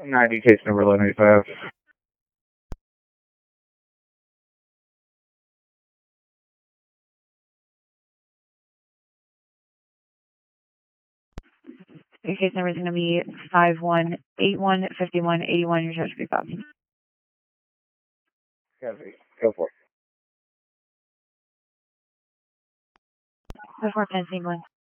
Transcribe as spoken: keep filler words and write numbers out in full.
ninety, case number eleven eighty-five. Your case number is going to be five one eight one five one eight one. Your charge will be five. Copy. Go for it. Five four ten, same one.